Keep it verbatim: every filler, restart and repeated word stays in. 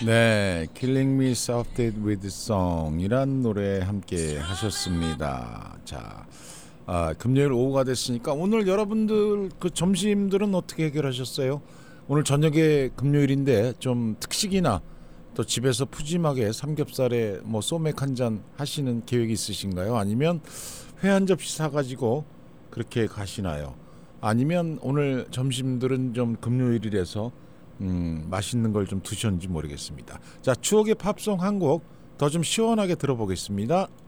네, Killing Me Softly with Song 이란 노래 함께 하셨습니다. 자, 아, 금요일 오후가 됐으니까 오늘 여러분들 그 점심들은 어떻게 해결하셨어요? 오늘 저녁에 금요일인데 좀 특식이나 또 집에서 푸짐하게 삼겹살에 뭐 소맥 한 잔 하시는 계획 있으신가요? 아니면 회 한 접시 사가지고 그렇게 가시나요? 아니면 오늘 점심들은 좀 금요일이라서 음, 맛있는 걸 좀 드셨는지 모르겠습니다. 자, 추억의 팝송 한 곡 더 좀 시원하게 들어보겠습니다.